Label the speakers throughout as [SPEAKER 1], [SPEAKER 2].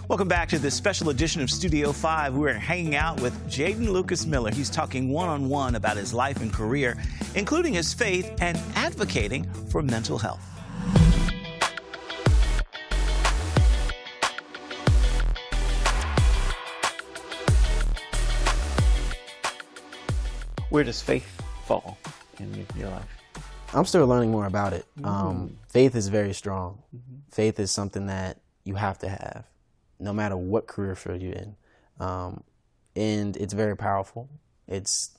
[SPEAKER 1] Welcome back to this special edition of Studio 5. We're hanging out with Jaden Lucas Miller. He's talking one-on-one about his life and career, including his faith and advocating for mental health. Where does faith fall in your life?
[SPEAKER 2] I'm still learning more about it. Faith is very strong. Faith is something that you have to have, no matter what career field you're in. And it's very powerful. It's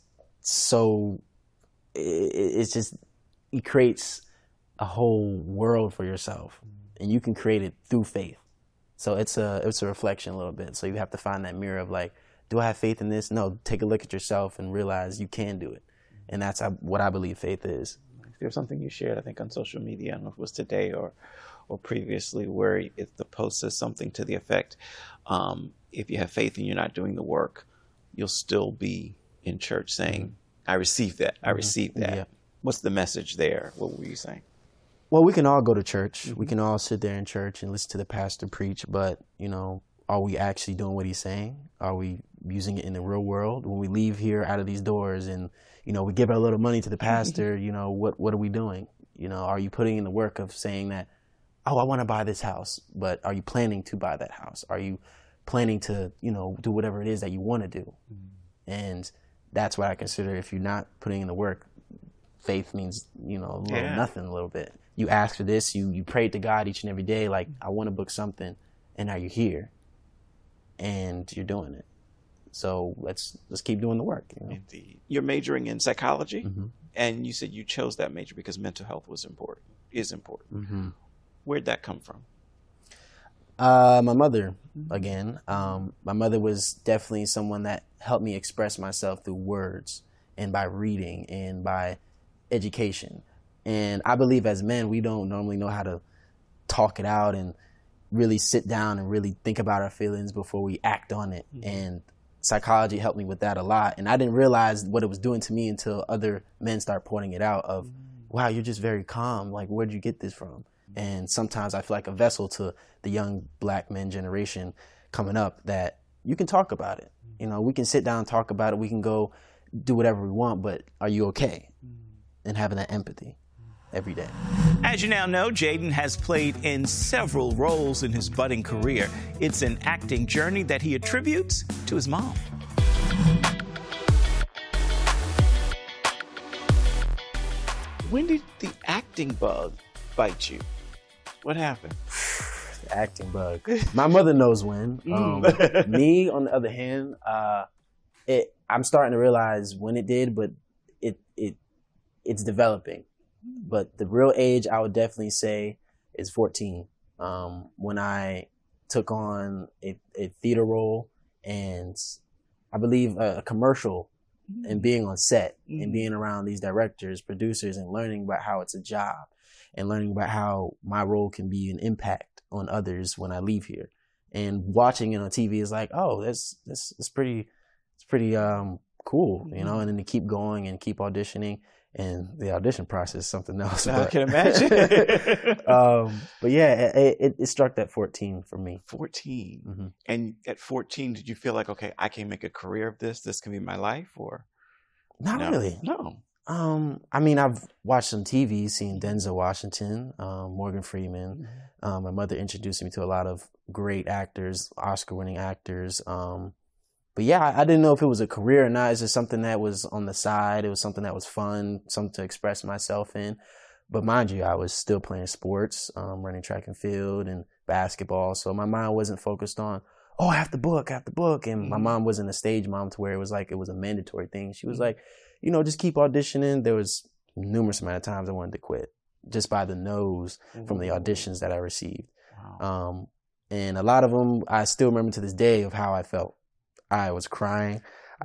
[SPEAKER 2] just, it creates a whole world for yourself, and you can create it through faith. So it's a reflection a little bit. So you have to find that mirror of like, do I have faith in this? No, take a look at yourself and realize you can do it. And that's what I believe faith is.
[SPEAKER 1] There's something you shared, I think, on social media, I don't know if it was today or previously, where the post says something to the effect, if you have faith and you're not doing the work, you'll still be in church saying, I received that, I received that. Yeah. What's the message there? What were you saying?
[SPEAKER 2] Well, we can all go to church. We can all sit there in church and listen to the pastor preach, but, you know, are we actually doing what he's saying? Are we using it in the real world? When we leave here out of these doors and, you know, we give a little money to the pastor, you know, what are we doing? You know, are you putting in the work of saying that, oh, I want to buy this house, but are you planning to buy that house? Are you planning to, you know, do whatever it is that you want to do? And that's what I consider, if you're not putting in the work, faith means, you know, nothing a little bit. You ask for this, you pray to God each and every day, like, I want to book something, and now you're here. And you're doing it. So let's keep doing the work. You know?
[SPEAKER 1] Indeed. You're majoring in psychology, and you said you chose that major because mental health is important. Where'd that come from?
[SPEAKER 2] My mother, again. My mother was definitely someone that helped me express myself through words and by reading and by education. And I believe as men, we don't normally know how to talk it out and really sit down and really think about our feelings before we act on it. And psychology helped me with that a lot. And I didn't realize what it was doing to me until other men start pointing it out of, wow, you're just very calm. Like, where'd you get this from? And sometimes I feel like a vessel to the young black men generation coming up that you can talk about it. You know, we can sit down and talk about it. We can go do whatever we want, but are you okay? And having that empathy every day.
[SPEAKER 1] As you now know, Jaden has played in several roles in his budding career. It's an acting journey that he attributes to his mom. When did the acting bug bite you? What happened?
[SPEAKER 2] The acting bug. My mother knows when. Me, on the other hand, I'm starting to realize when it did, but it's developing. But the real age, I would definitely say, is 14. When I took on a theater role and I believe a commercial, and being on set and being around these directors, producers, and learning about how it's a job and learning about how my role can be an impact on others when I leave here. And watching it on TV is like, oh, it's pretty cool, you know, and then to keep going and keep auditioning. And the audition process is something else.
[SPEAKER 1] I can imagine.
[SPEAKER 2] But yeah, it struck at 14 for me.
[SPEAKER 1] 14. And at 14, did you feel like, okay, I can make a career of this? This can be my life? Or
[SPEAKER 2] not really.
[SPEAKER 1] No.
[SPEAKER 2] I mean, I've watched some TV, seen Denzel Washington, Morgan Freeman. My mother introduced me to a lot of great actors, Oscar-winning actors. But yeah, I didn't know if it was a career or not. It's just something that was on the side. It was something that was fun, something to express myself in. But mind you, I was still playing sports, running track and field and basketball. So my mind wasn't focused on, oh, I have to book. And my mom wasn't a stage mom to where it was like, it was a mandatory thing. She was like, you know, just keep auditioning. There was numerous amount of times I wanted to quit just by the no's from the auditions that I received. Wow. And a lot of them, I still remember to this day of how I felt. I was crying.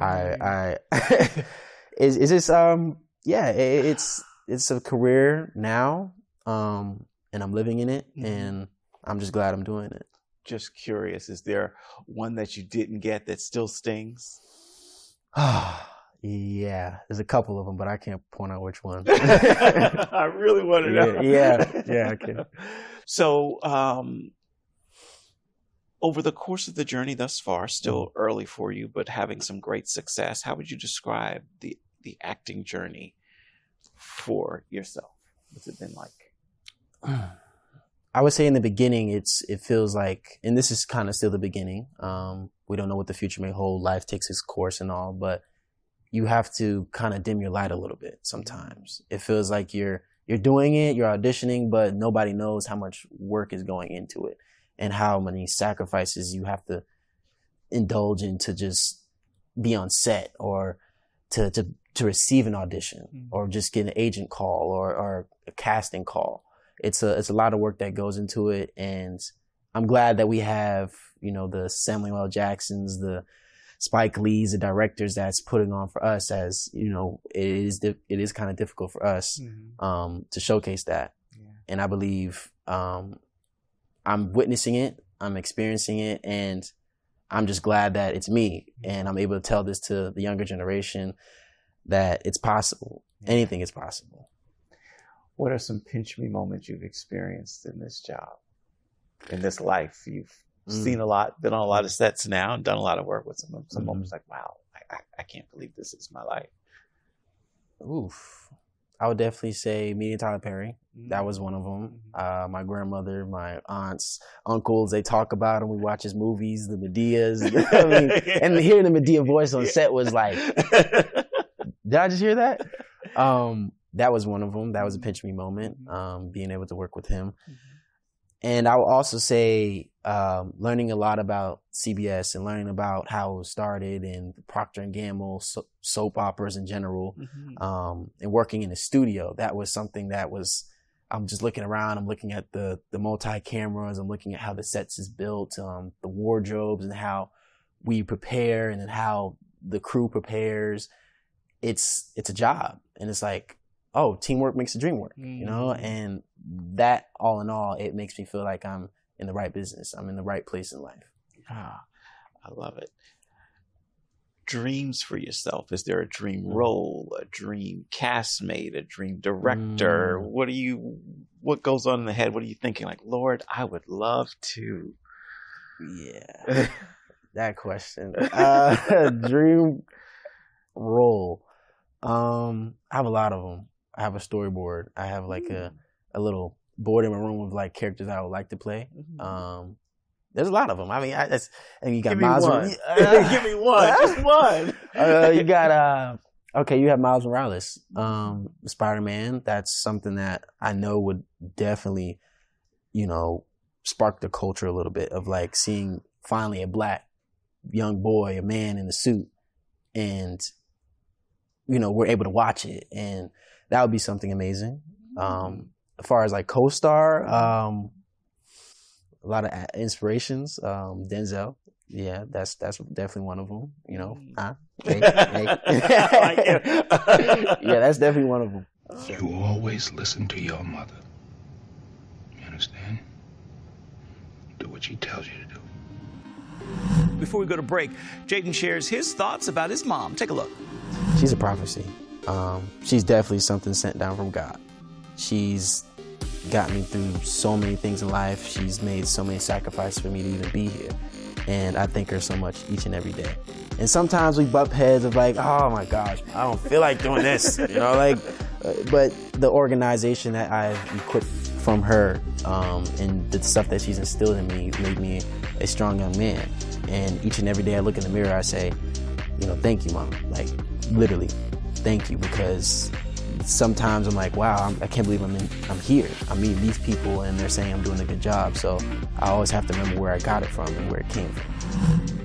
[SPEAKER 2] It's just, it's a career now. And I'm living in it and I'm just glad I'm doing it.
[SPEAKER 1] Just curious, is there one that you didn't get that still stings?
[SPEAKER 2] Yeah, there's a couple of them, but I can't point out which one.
[SPEAKER 1] I really want to know.
[SPEAKER 2] Yeah, I can.
[SPEAKER 1] So, over the course of the journey thus far, still early for you, but having some great success, how would you describe the acting journey for yourself? What's it been like?
[SPEAKER 2] I would say in the beginning, it feels like, and this is kind of still the beginning. We don't know what the future may hold. Life takes its course and all, but you have to kind of dim your light a little bit sometimes. It feels like you're doing it, you're auditioning, but nobody knows how much work is going into it and how many sacrifices you have to indulge in to just be on set or to receive an audition or just get an agent call or a casting call. It's a lot of work that goes into it, and I'm glad that we have, the Samuel L. Jacksons, the Spike Lees, the directors that's putting on for us, as it is kind of difficult for us to showcase that. Yeah. And I believe I'm witnessing it, I'm experiencing it, and I'm just glad that it's me and I'm able to tell this to the younger generation that it's possible. Anything is possible.
[SPEAKER 1] What are some pinch me moments you've experienced in this job, in this life? You've seen a lot, been on a lot of sets now, and done a lot of work with some moments like, wow, I can't believe this is my life.
[SPEAKER 2] Oof. I would definitely say meeting Tyler Perry. That was one of them. My grandmother, my aunts, uncles, they talk about him. We watch his movies, the Medeas. And hearing the Medea voice on set was like, did I just hear that? That was one of them. That was a pinch me moment, being able to work with him. And I will also say learning a lot about CBS and learning about how it was started and Procter & Gamble, soap operas in general, and working in the studio. That was something that was, I'm just looking around, I'm looking at the multi-cameras, I'm looking at how the sets is built, the wardrobes and how we prepare and then how the crew prepares. It's a job. And it's like, oh, teamwork makes the dream work, and that all in all, it makes me feel like I'm in the right business. I'm in the right place in life.
[SPEAKER 1] Ah, I love it. Dreams for yourself. Is there a dream role, a dream castmate, a dream director? What goes on in the head? What are you thinking? Like, Lord, I would love to.
[SPEAKER 2] Yeah, that question. Dream role. I have a lot of them. I have a storyboard. I have like a little board in my room with like characters I would like to play. There's a lot of them. I mean, and you got Miles.
[SPEAKER 1] Give me one. Just one.
[SPEAKER 2] You got you have Miles Morales, Spider-Man. That's something that I know would definitely, spark the culture a little bit of like seeing finally a black young boy, a man in a suit, and we're able to watch it, and that would be something amazing. As far as like co-star, a lot of inspirations. Denzel, yeah, that's definitely one of them. Yeah, that's definitely one of them.
[SPEAKER 3] You always listen to your mother. You understand? Do what she tells you to do.
[SPEAKER 4] Before we go to break, Jaden shares his thoughts about his mom. Take a look.
[SPEAKER 2] She's a prophecy. She's definitely something sent down from God. She's got me through so many things in life. She's made so many sacrifices for me to even be here. And I thank her so much each and every day. And sometimes we bump heads of like, oh my gosh, I don't feel like doing this. But the organization that I've equipped from her and the stuff that she's instilled in me made me a strong young man. And each and every day I look in the mirror, I say, thank you, Mom. Like, literally, thank you, because sometimes I'm like, wow, I can't believe I'm here. I'm meeting these people and they're saying I'm doing a good job. So I always have to remember where I got it from and where it came from.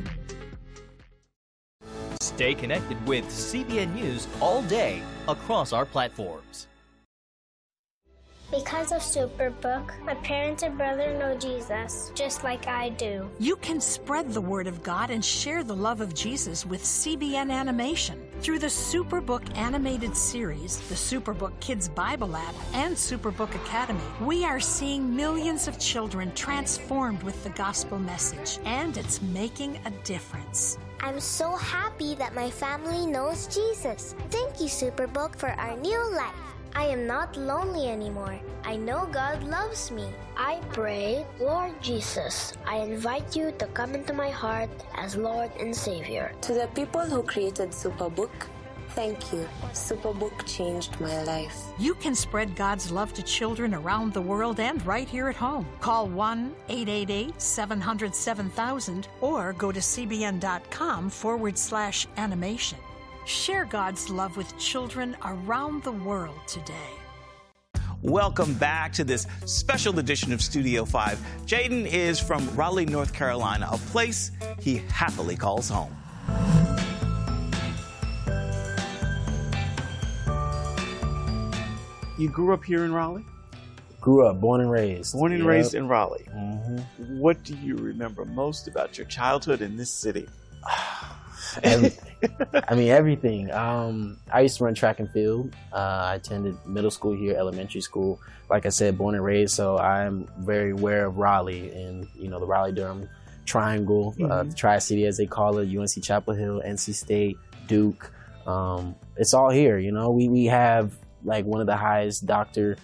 [SPEAKER 5] Stay connected with CBN News all day across our platforms.
[SPEAKER 6] Because of Superbook, my parents and brother know Jesus just like I do.
[SPEAKER 7] You can spread the word of God and share the love of Jesus with CBN Animation. Through the Superbook animated series, the Superbook Kids Bible app, and Superbook Academy, we are seeing millions of children transformed with the gospel message, and it's making a difference.
[SPEAKER 6] I'm so happy that my family knows Jesus. Thank you, Superbook, for our new life. I am not lonely anymore. I know God loves me. I pray, Lord Jesus, I invite you to come into my heart as Lord and Savior.
[SPEAKER 8] To the people who created Superbook, thank you. Superbook changed my life.
[SPEAKER 7] You can spread God's love to children around the world and right here at home. Call 1-888-700-7000 or go to cbn.com/animation. Share God's love with children around the world today.
[SPEAKER 4] Welcome back to this special edition of Studio 5. Jaden is from Raleigh, North Carolina, a place he happily calls home.
[SPEAKER 1] You grew up here in Raleigh?
[SPEAKER 2] Grew up, born and raised.
[SPEAKER 1] Born and raised in Raleigh.
[SPEAKER 2] Mm-hmm.
[SPEAKER 1] What do you remember most about your childhood in this city?
[SPEAKER 2] Everything. I mean, everything. I used to run track and field. I attended middle school here, elementary school. Like I said, born and raised, so I'm very aware of Raleigh and, you know, the Raleigh-Durham Triangle, the Tri-City as they call it, UNC Chapel Hill, NC State, Duke. It's all here, you know. We have like one of the highest doctor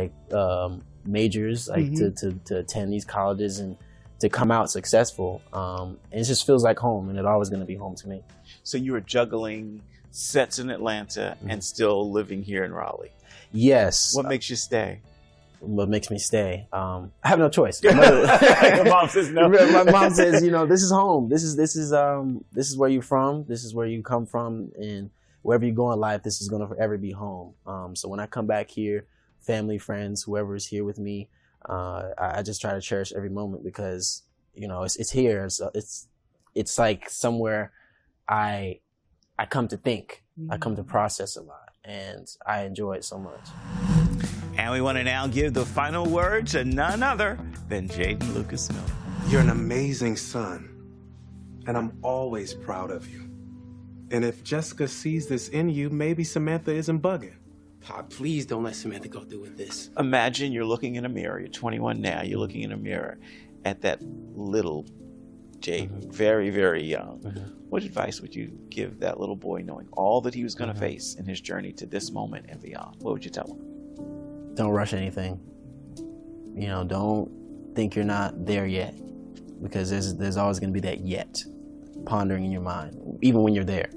[SPEAKER 2] majors to attend these colleges and to come out successful. And it just feels like home, and it's always going to be home to me.
[SPEAKER 1] So you were juggling sets in Atlanta and still living here in Raleigh.
[SPEAKER 2] Yes.
[SPEAKER 1] What makes you stay?
[SPEAKER 2] What makes me stay? I have no choice.
[SPEAKER 1] Your mom says no.
[SPEAKER 2] My mom says, you know, this is home. This is where you're from. This is where you come from, and wherever you go in life, this is going to forever be home. So when I come back here, family, friends, whoever is here with me, I just try to cherish every moment because, you know, it's here. So it's like somewhere I come to think, I come to process a lot, and I enjoy it so much.
[SPEAKER 4] And we want to now give the final word to none other than Jaden Lucas Miller.
[SPEAKER 9] You're an amazing son, and I'm always proud of you. And if Jessica sees this in you, maybe Samantha isn't bugging.
[SPEAKER 10] Pop, please don't let Samantha go through with this.
[SPEAKER 1] Imagine you're looking in a mirror. You're 21 now. You're looking in a mirror at that little Jaden, very, very young. What advice would you give that little boy knowing all that he was going to face in his journey to this moment and beyond? What would you tell him?
[SPEAKER 2] Don't rush anything. You know, don't think you're not there yet, because there's always going to be that yet pondering in your mind, even when you're there.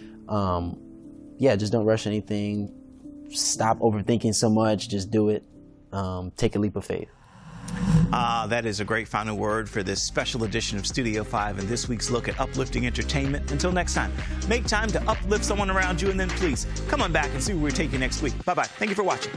[SPEAKER 2] Just don't rush anything. Stop overthinking so much. Just do it. Take a leap of faith.
[SPEAKER 4] That is a great final word for this special edition of Studio 5 and this week's look at uplifting entertainment. Until next time, make time to uplift someone around you, and then please come on back and see where we take you next week. Bye-bye. Thank you for watching.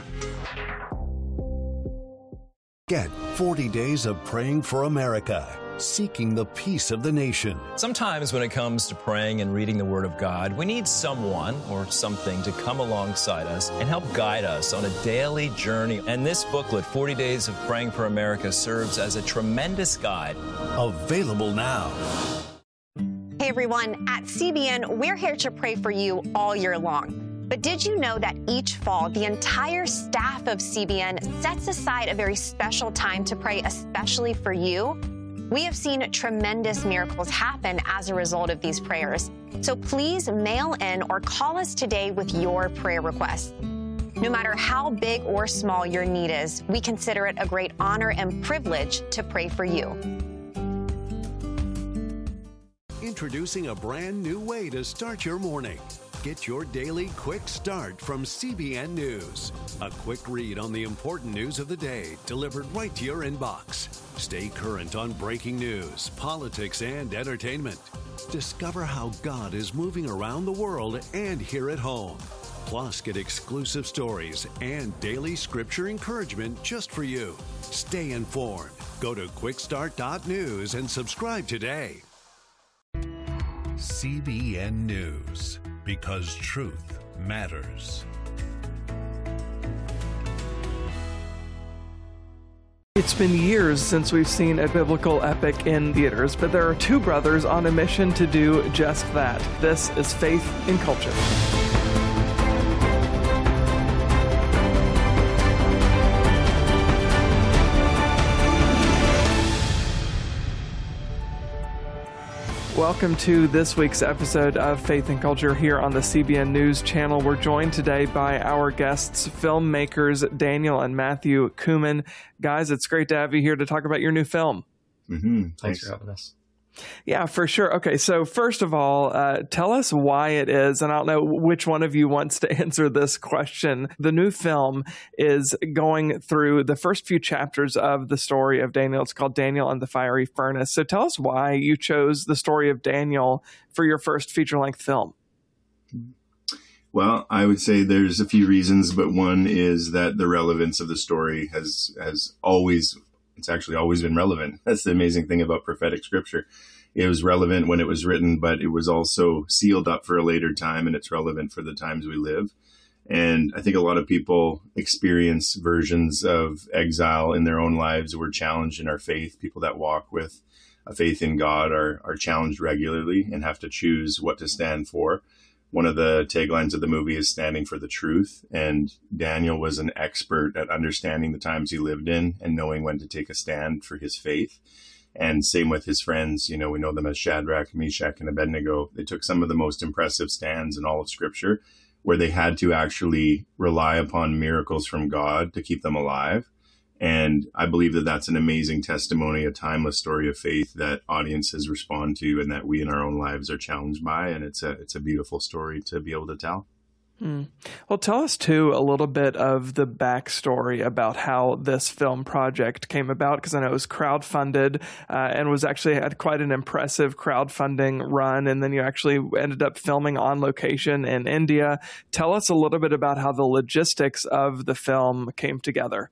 [SPEAKER 11] Get 40 Days of Praying for America, seeking the peace of the nation.
[SPEAKER 12] Sometimes when it comes to praying and reading the Word of God, we need someone or something to come alongside us and help guide us on a daily journey. And this booklet, 40 Days of Praying for America, serves as a tremendous guide.
[SPEAKER 11] Available now.
[SPEAKER 13] Hey everyone, at CBN, we're here to pray for you all year long. But did you know that each fall, the entire staff of CBN sets aside a very special time to pray especially for you? We have seen tremendous miracles happen as a result of these prayers. So please mail in or call us today with your prayer requests. No matter how big or small your need is, we consider it a great honor and privilege to pray for you.
[SPEAKER 11] Introducing a brand new way to start your morning. Get your daily quick start from CBN News. A quick read on the important news of the day delivered right to your inbox. Stay current on breaking news, politics, and entertainment. Discover how God is moving around the world and here at home. Plus, get exclusive stories and daily scripture encouragement just for you. Stay informed. Go to quickstart.news and subscribe today. CBN News, because truth matters.
[SPEAKER 14] It's been years since we've seen a biblical epic in theaters, but there are two brothers on a mission to do just that. This is Faith in Culture. Welcome to this week's episode of Faith and Culture here on the CBN News Channel. We're joined today by our guests, filmmakers Daniel and Matthew Kumin. Guys, it's great to have you here to talk about your new film.
[SPEAKER 15] Mm-hmm. Thanks for having us.
[SPEAKER 14] Yeah, for sure. Okay, so first of all, tell us why it is, and I don't know which one of you wants to answer this question. The new film is going through the first few chapters of the story of Daniel. It's called Daniel and the Fiery Furnace. So tell us why you chose the story of Daniel for your first feature-length film.
[SPEAKER 15] Well, I would say there's a few reasons, but one is that the relevance of the story has always it's actually always been relevant. That's the amazing thing about prophetic scripture. It was relevant when it was written, but it was also sealed up for a later time, and it's relevant for the times we live. And I think a lot of people experience versions of exile in their own lives. We're challenged in our faith. People that walk with a faith in God are challenged regularly and have to choose what to stand for. One of the taglines of the movie is standing for the truth. And Daniel was an expert at understanding the times he lived in and knowing when to take a stand for his faith. And same with his friends. You know, we know them as Shadrach, Meshach, and Abednego. They took some of the most impressive stands in all of Scripture where they had to actually rely upon miracles from God to keep them alive. And I believe that that's an amazing testimony, a timeless story of faith that audiences respond to and that we in our own lives are challenged by. And it's a beautiful story to be able to tell.
[SPEAKER 14] Well, tell us, too, a little bit of the backstory about how this film project came about, because I know it was crowdfunded and was actually had quite an impressive crowdfunding run. And then you actually ended up filming on location in India. Tell us a little bit about how the logistics of the film came together.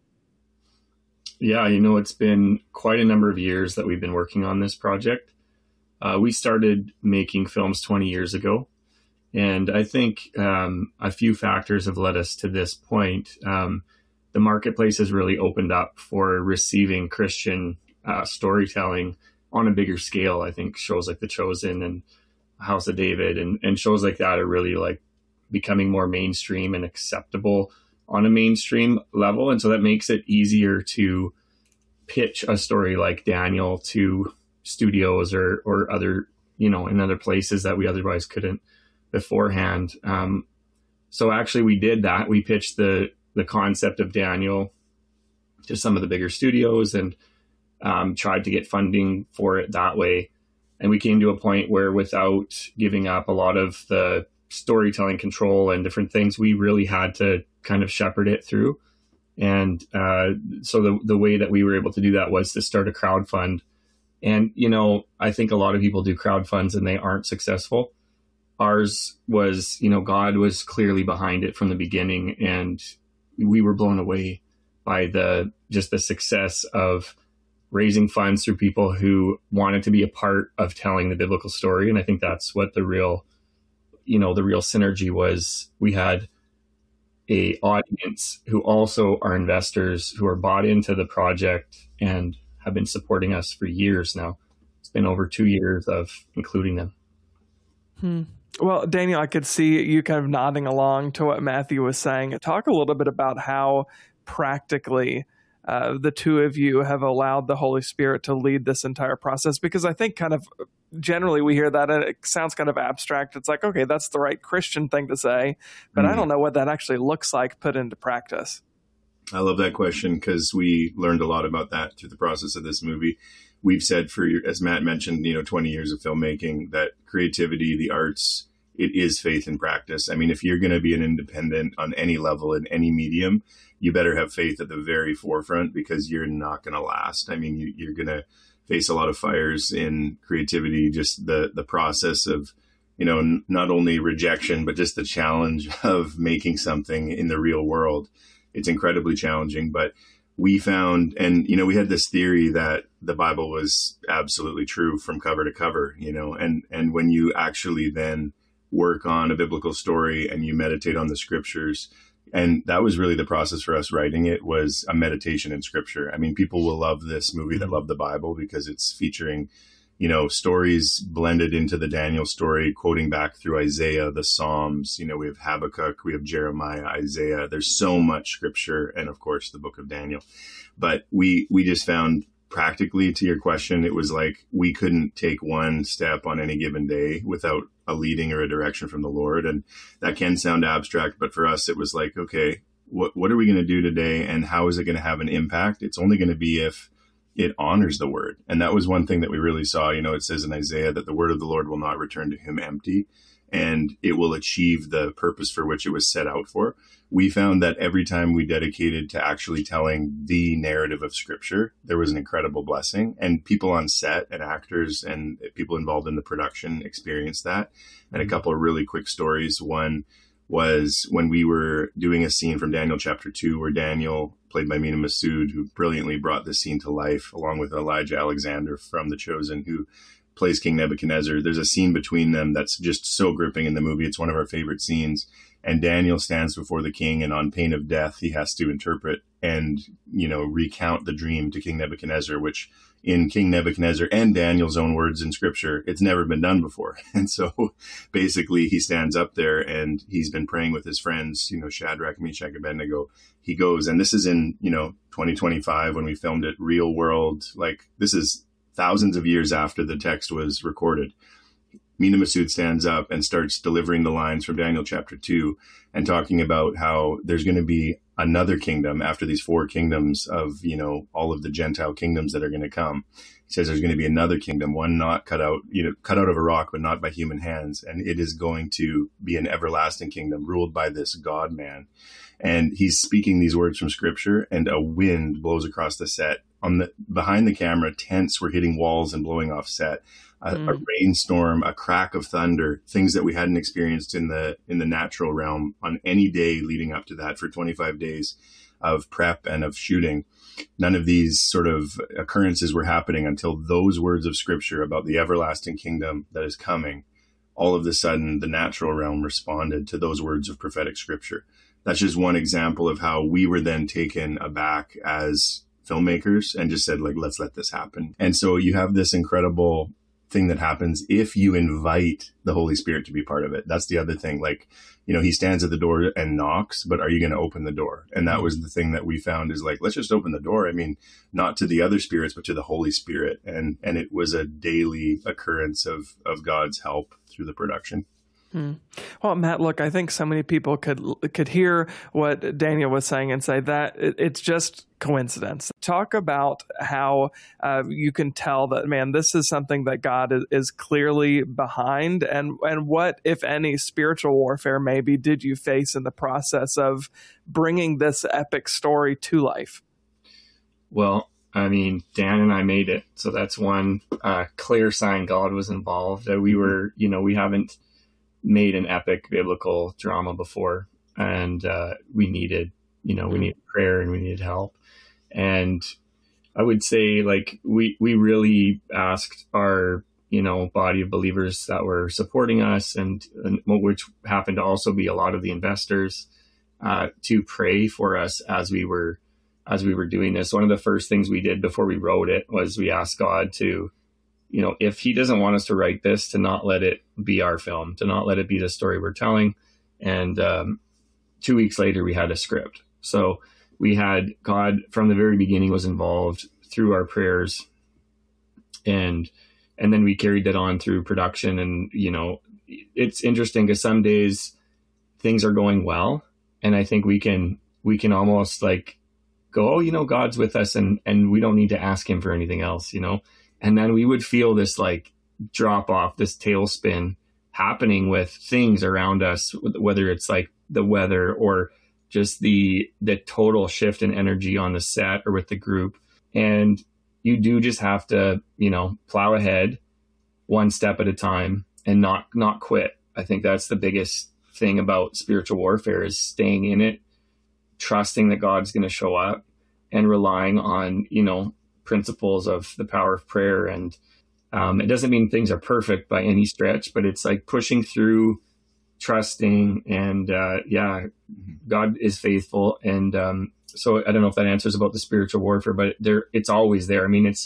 [SPEAKER 16] Yeah, it's been quite a number of years that we've been working on this project. We started making films 20 years ago. And I think a few factors have led us to this point. The marketplace has really opened up for receiving Christian storytelling on a bigger scale. I think shows like The Chosen and House of David and shows like that are really like becoming more mainstream and acceptable on a mainstream level. And so that makes it easier to pitch a story like Daniel to studios or other, in other places that we otherwise couldn't beforehand. So actually we did that. We pitched the concept of Daniel to some of the bigger studios and tried to get funding for it that way. And we came to a point where without giving up a lot of the storytelling control and different things, we really had to kind of shepherd it through. And so the way that we were able to do that was to start a crowdfund. And, I think a lot of people do crowdfunds and they aren't successful. Ours was, God was clearly behind it from the beginning, and we were blown away by the success of raising funds through people who wanted to be a part of telling the biblical story. And I think that's what the real synergy was. We had a audience who also are investors who are bought into the project and have been supporting us for years now. It's been over 2 years of including them.
[SPEAKER 14] Well, Daniel, I could see you kind of nodding along to what Matthew was saying. Talk a little bit about how practically the two of you have allowed the Holy Spirit to lead this entire process, because I think kind of generally we hear that and it sounds kind of abstract. It's like, okay, that's the right Christian thing to say, but I don't know what that actually looks like put into practice.
[SPEAKER 15] I love that question because we learned a lot about that through the process of this movie. We've said as Matt mentioned, 20 years of filmmaking, that creativity, the arts, it is faith in practice. I mean, if you're going to be an independent on any level in any medium, you better have faith at the very forefront, because you're not going to last. I mean, you're going to face a lot of fires in creativity, just the process of, not only rejection, but just the challenge of making something in the real world. It's incredibly challenging, but we found, and, we had this theory that the Bible was absolutely true from cover to cover, and when you actually then work on a biblical story and you meditate on the scriptures, and that was really the process for us writing it, was a meditation in scripture. I mean, people will love this movie that love the Bible because it's featuring, stories blended into the Daniel story, quoting back through Isaiah, the Psalms. We have Habakkuk, we have Jeremiah, Isaiah. There's so much scripture, and of course the book of Daniel. But we just found practically, to your question, it was like we couldn't take one step on any given day without a leading or a direction from the Lord. And that can sound abstract, but for us, it was like, okay, what are we going to do today? And how is it going to have an impact? It's only going to be if it honors the word. And that was one thing that we really saw. You know, it says in Isaiah that the word of the Lord will not return to him empty, and it will achieve the purpose for which it was set out for. We found that every time we dedicated to actually telling the narrative of Scripture, there was an incredible blessing. And people on set and actors and people involved in the production experienced that. And a couple of really quick stories. One was when we were doing a scene from Daniel chapter 2, where Daniel, played by Mina Massoud, who brilliantly brought the scene to life, along with Elijah Alexander from The Chosen, who plays King Nebuchadnezzar. There's a scene between them that's just so gripping in the movie. It's one of our favorite scenes. And Daniel stands before the king, and on pain of death, he has to interpret and, you know, recount the dream to King Nebuchadnezzar, which in King Nebuchadnezzar and Daniel's own words in Scripture, it's never been done before. And so basically he stands up there and he's been praying with his friends, you know, Shadrach, Meshach, Abednego. He goes, and this is in, you know, 2025 when we filmed it, real world. Like, this is thousands of years after the text was recorded. Mina Massoud stands up and starts delivering the lines from Daniel chapter 2 and talking about how there's going to be another kingdom after these 4 kingdoms of, you know, all of the Gentile kingdoms that are going to come. He says there's going to be another kingdom, one not cut out of a rock, but not by human hands. And it is going to be an everlasting kingdom ruled by this God man. And he's speaking these words from Scripture, and a wind blows across the set. Behind the camera, tents were hitting walls and blowing off set. A rainstorm, a crack of thunder, things that we hadn't experienced in the natural realm on any day leading up to that for 25 days of prep and of shooting. None of these sort of occurrences were happening until those words of Scripture about the everlasting kingdom that is coming. All of a sudden, the natural realm responded to those words of prophetic Scripture. That's just one example of how we were then taken aback as filmmakers and just said, like, let's let this happen. And so you have this incredible thing that happens if you invite the Holy Spirit to be part of it. That's the other thing. Like, you know, he stands at the door and knocks, but are you going to open the door? And that was the thing that we found is like, let's just open the door. I mean, not to the other spirits, but to the Holy Spirit. And it was a daily occurrence of God's help through the production.
[SPEAKER 14] Well, Matt, look, I think so many people could hear what Daniel was saying and say that it's just coincidence. Talk about how you can tell that, man, this is something that God is clearly behind, and what, if any, spiritual warfare maybe did you face in the process of bringing this epic story to life?
[SPEAKER 16] Well, I mean, Dan and I made it. So that's one clear sign God was involved. That we were, you know, we haven't made an epic biblical drama before, and we needed prayer and we needed help. And I would say, like, we really asked our, you know, body of believers that were supporting us, and which happened to also be a lot of the investors, to pray for us as we were doing this. One of the first things we did before we wrote it was we asked God to, you know, if he doesn't want us to write this, to not let it be our film, to not let it be the story we're telling. And 2 weeks later, we had a script. So we had God from the very beginning was involved through our prayers. And then we carried that on through production. And, you know, it's interesting because some days things are going well. And I think we can almost like go, oh, you know, God's with us and we don't need to ask him for anything else, you know? And then we would feel this like drop off, this tailspin happening with things around us, whether it's like the weather or just the total shift in energy on the set or with the group. And you do just have to, you know, plow ahead one step at a time and not quit. I think that's the biggest thing about spiritual warfare is staying in it, trusting that God's going to show up, and relying on, you know, principles of the power of prayer. And it doesn't mean things are perfect by any stretch, but it's like pushing through, trusting, and God is faithful. And so I don't know if that answers about the spiritual warfare, but it's always there. I mean, it's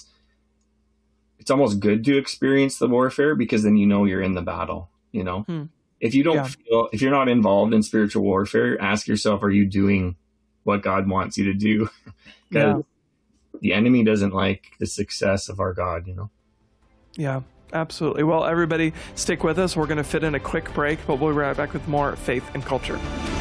[SPEAKER 16] almost good to experience the warfare because then you know you're in the battle, you know. If you don't feel, if you're not involved in spiritual warfare, ask yourself, are you doing what God wants you to do? Because the enemy doesn't like the success of our God, you know?
[SPEAKER 14] Yeah, absolutely. Well, everybody, stick with us. We're going to fit in a quick break, but we'll be right back with more Faith and Culture.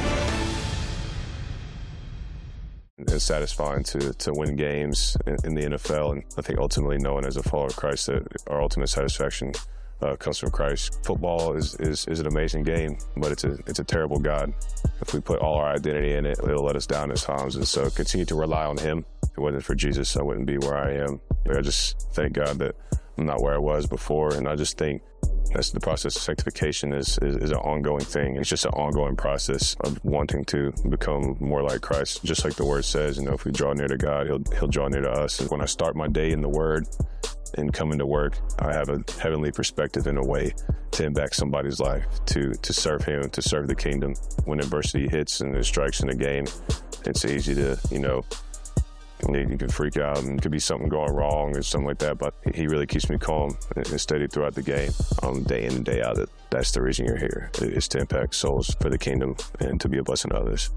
[SPEAKER 17] It's satisfying to win games in the NFL, and I think ultimately knowing as a follower of Christ that our ultimate satisfaction comes from Christ. Football is an amazing game, but it's a terrible God. If we put all our identity in it, it'll let us down at times, and so continue to rely on Him. If it wasn't for Jesus, I wouldn't be where I am. I just thank God that I'm not where I was before, and I just think that's the process of sanctification is an ongoing thing. It's just an ongoing process of wanting to become more like Christ. Just like the Word says, if we draw near to God, He'll draw near to us. And when I start my day in the Word and come into work, I have a heavenly perspective in a way to impact somebody's life, to serve Him, to serve the kingdom. When adversity hits and it strikes in the game, it's easy to, you can freak out and could be something going wrong or something like that, but He really keeps me calm and steady throughout the game, day in and day out. That's the reason you're here, is to impact souls for the kingdom and to be a blessing to others.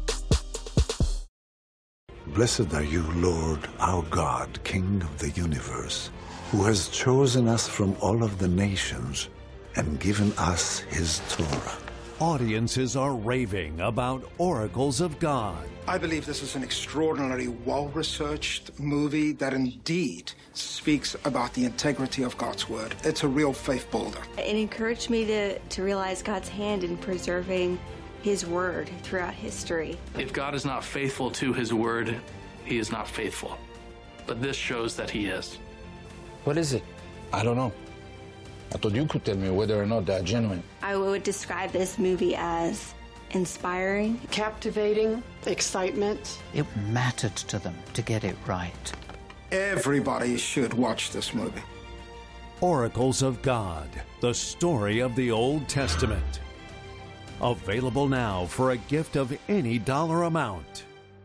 [SPEAKER 18] Blessed are you, Lord, our God, King of the universe, who has chosen us from all of the nations and given us His Torah.
[SPEAKER 11] Audiences are raving about Oracles of God.
[SPEAKER 19] I believe this is an extraordinarily well-researched movie that indeed speaks about the integrity of God's Word. It's a real faith builder.
[SPEAKER 20] It encouraged me to realize God's hand in preserving His Word throughout history.
[SPEAKER 21] If God is not faithful to His Word, He is not faithful. But this shows that He is.
[SPEAKER 3] What is it? I don't know. I thought you could tell me whether or not they're genuine.
[SPEAKER 20] I would describe this movie as inspiring,
[SPEAKER 22] captivating, excitement.
[SPEAKER 23] It mattered to them to get it right.
[SPEAKER 19] Everybody should watch this movie.
[SPEAKER 11] Oracles of God, the story of the Old Testament. Available now for a gift of any dollar amount.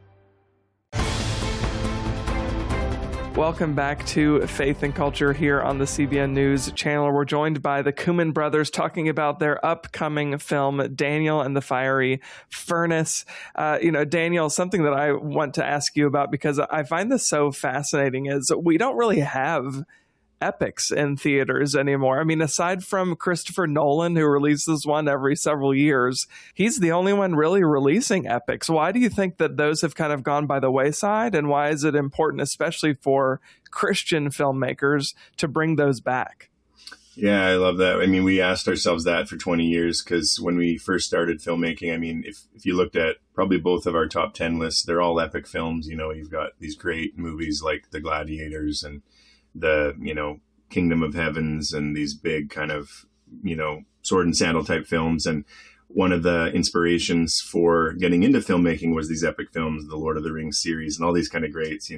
[SPEAKER 14] Welcome back to Faith and Culture here on the CBN News channel. We're joined by the Kumin brothers talking about their upcoming film, Daniel and the Fiery Furnace. Daniel, something that I want to ask you about, because I find this so fascinating, is we don't really have epics in theaters anymore. I mean, aside from Christopher Nolan, who releases one every several years, he's the only one really releasing epics. Why do you think that those have kind of gone by the wayside, and why is it important, especially for Christian filmmakers, to bring those back?
[SPEAKER 15] Yeah, I love that. I mean, we asked ourselves that for 20 years, because when we first started filmmaking, I mean, if you looked at probably both of our top 10 lists, they're all epic films. You've got these great movies like The Gladiators and the, Kingdom of Heavens and these big kind of, sword and sandal type films. And one of the inspirations for getting into filmmaking was these epic films, the Lord of the Rings series and all these kind of greats,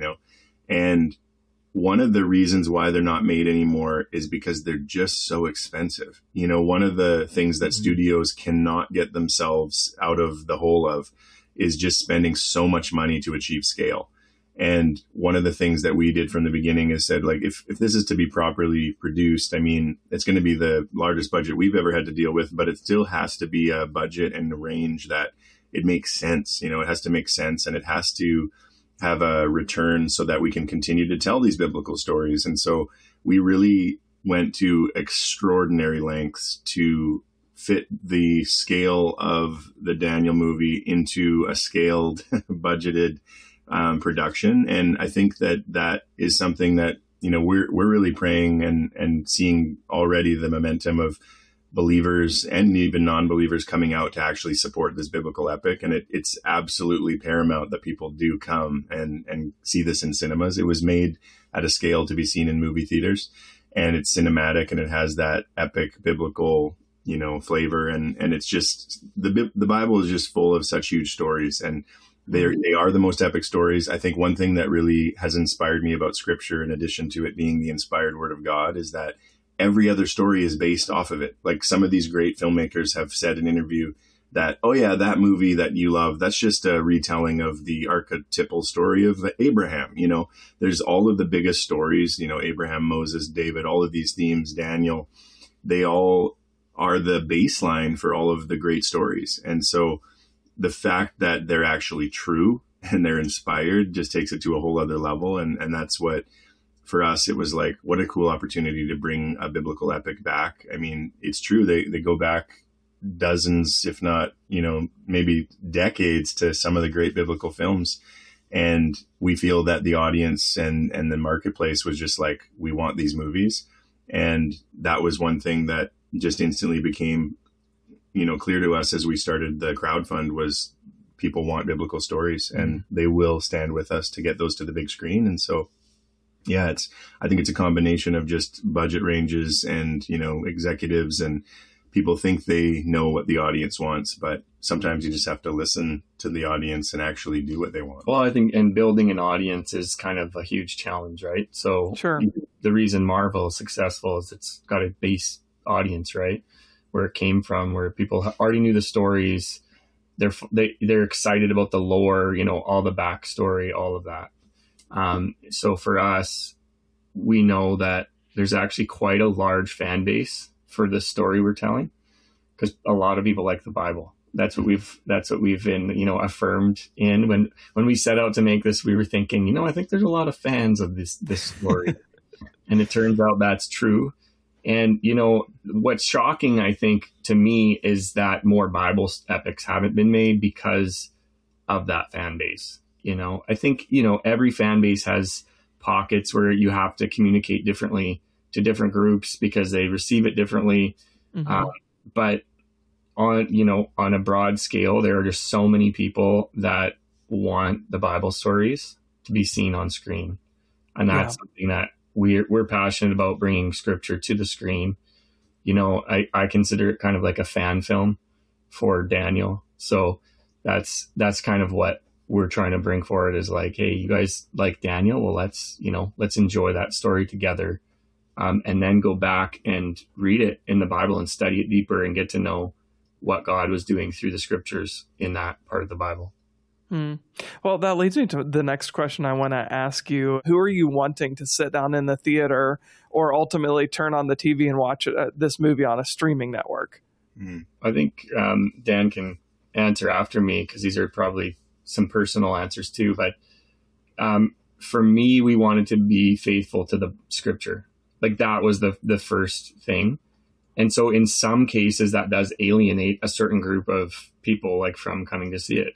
[SPEAKER 15] And one of the reasons why they're not made anymore is because they're just so expensive. One of the things that studios cannot get themselves out of the hole of is just spending so much money to achieve scale. And one of the things that we did from the beginning is said, like, if this is to be properly produced, I mean, it's going to be the largest budget we've ever had to deal with, but it still has to be a budget and a range that it makes sense. It has to make sense, and it has to have a return so that we can continue to tell these biblical stories. And so we really went to extraordinary lengths to fit the scale of the Daniel movie into a scaled, budgeted production. And I think that is something that, we're really praying and seeing already the momentum of believers and even non-believers coming out to actually support this biblical epic. And it's absolutely paramount that people do come and see this in cinemas. It was made at a scale to be seen in movie theaters, and it's cinematic, and it has that epic biblical, flavor. And it's just, the Bible is just full of such huge stories, and they are the most epic stories. I think one thing that really has inspired me about Scripture, in addition to it being the inspired Word of God, is that every other story is based off of it. Like, some of these great filmmakers have said in an interview that, oh yeah, that movie that you love, that's just a retelling of the archetypal story of Abraham. There's all of the biggest stories, Abraham, Moses, David, all of these themes, Daniel, they all are the baseline for all of the great stories. And so the fact that they're actually true and they're inspired just takes it to a whole other level. And that's what, for us, it was like, what a cool opportunity to bring a biblical epic back. I mean, it's true. They go back dozens, if not, maybe decades to some of the great biblical films. And we feel that the audience and the marketplace was just like, we want these movies. And that was one thing that just instantly became, clear to us as we started the crowdfund was people want biblical stories and they will stand with us to get those to the big screen. And so, yeah, I think it's a combination of just budget ranges and, executives, and people think they know what the audience wants, but sometimes you just have to listen to the audience and actually do what they want.
[SPEAKER 16] Well, I think, and building an audience is kind of a huge challenge, right? So
[SPEAKER 14] sure.
[SPEAKER 16] The reason Marvel is successful is it's got a base audience, right? Where it came from, where people already knew the stories. They're excited about the lore, all the backstory, all of that. So for us, we know that there's actually quite a large fan base for the story we're telling, because a lot of people like the Bible. That's what we've been, affirmed in. When we set out to make this, we were thinking, I think there's a lot of fans of this story. And it turns out that's true. And, what's shocking, I think, to me is that more Bible epics haven't been made because of that fan base. I think, every fan base has pockets where you have to communicate differently to different groups because they receive it differently. Mm-hmm. But on a broad scale, there are just so many people that want the Bible stories to be seen on screen. And that's something that we're passionate about, bringing scripture to the screen. I consider it kind of like a fan film for Daniel. So that's kind of what we're trying to bring forward, is like, hey, you guys like Daniel? Well, let's enjoy that story together. And then go back and read it in the Bible and study it deeper and get to know what God was doing through the scriptures in that part of the Bible.
[SPEAKER 14] Well, that leads me to the next question I want to ask you. Who are you wanting to sit down in the theater or ultimately turn on the TV and watch this movie on a streaming network?
[SPEAKER 16] I think Dan can answer after me, because these are probably some personal answers too. But for me, we wanted to be faithful to the scripture. Like, that was the first thing. And so in some cases that does alienate a certain group of people, like, from coming to see it.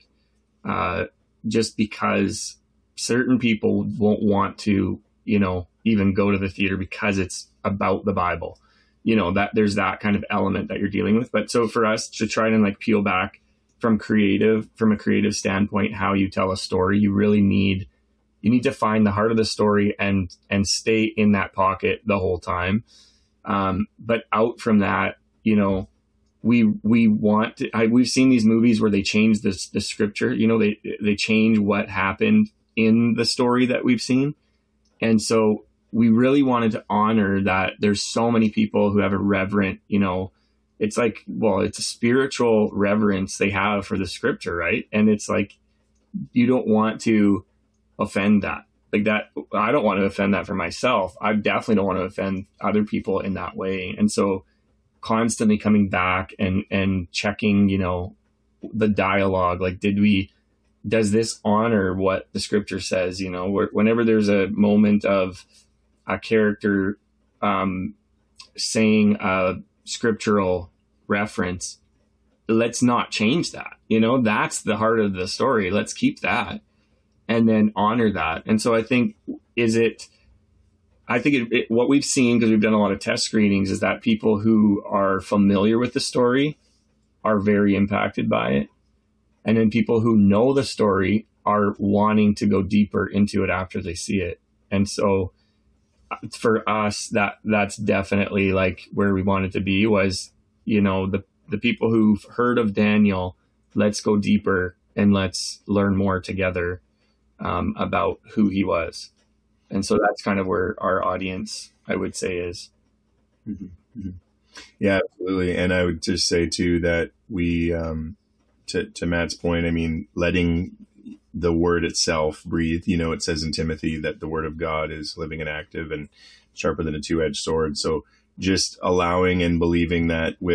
[SPEAKER 16] Just because certain people won't want to, even go to the theater because it's about the Bible, that there's that kind of element that you're dealing with. But so for us to try and peel back from a creative standpoint, how you tell a story, you really need to find the heart of the story and stay in that pocket the whole time. But out from that, we've seen these movies where they change the scripture, they change what happened in the story that we've seen. And so we really wanted to honor that there's so many people who have a reverent, it's like, well, it's a spiritual reverence they have for the scripture, right? And it's like, you don't want to offend that. Like that, I don't want to offend that for myself. I definitely don't want to offend other people in that way. And so constantly coming back and checking, the dialogue, like, does this honor what the scripture says? Whenever there's a moment of a character saying a scriptural reference, let's not change that. That's the heart of the story. Let's keep that and then honor that. And so I think what we've seen, because we've done a lot of test screenings, is that people who are familiar with the story are very impacted by it. And then people who know the story are wanting to go deeper into it after they see it. And so for us, that's definitely like where we wanted to be, was, the people who've heard of Daniel, let's go deeper and let's learn more together about who he was. And so that's kind of where our audience, I would say, is.
[SPEAKER 15] Mm-hmm. Mm-hmm. Yeah, absolutely. And I would just say too that we, to Matt's point, I mean, letting the word itself breathe, it says in Timothy that the word of God is living and active and sharper than a two-edged sword. So just allowing and believing that with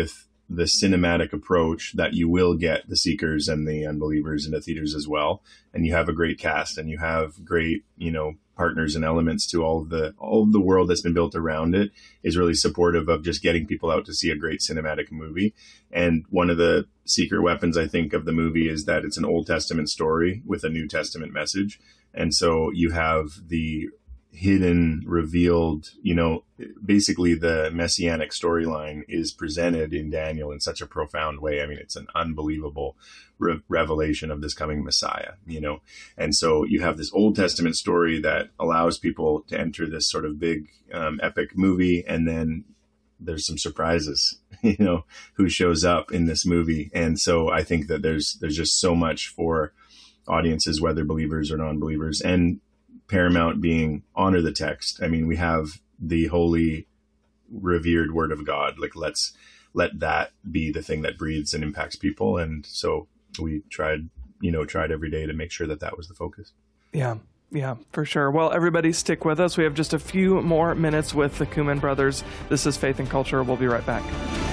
[SPEAKER 15] the cinematic approach that you will get the seekers and the unbelievers into theaters as well. And you have a great cast, and you have great, partners and elements to all of the world that's been built around it is really supportive of just getting people out to see a great cinematic movie. And one of the secret weapons, I think, of the movie is that it's an Old Testament story with a New Testament message. And so you have the hidden, revealed, basically the messianic storyline is presented in Daniel in such a profound way. I mean, it's an unbelievable revelation of this coming Messiah, and so you have this Old Testament story that allows people to enter this sort of big epic movie, and then there's some surprises, who shows up in this movie. And so I think that there's just so much for audiences, whether believers or non-believers, and paramount being honor the text. I mean, we have the holy, revered Word of God. Like, let's let that be the thing that breathes and impacts people. And so we tried every day to make sure that was the focus.
[SPEAKER 14] Yeah, for sure. Well, everybody stick with us. We have just a few more minutes with the Kuhlman brothers. This is Faith and Culture. We'll be right back.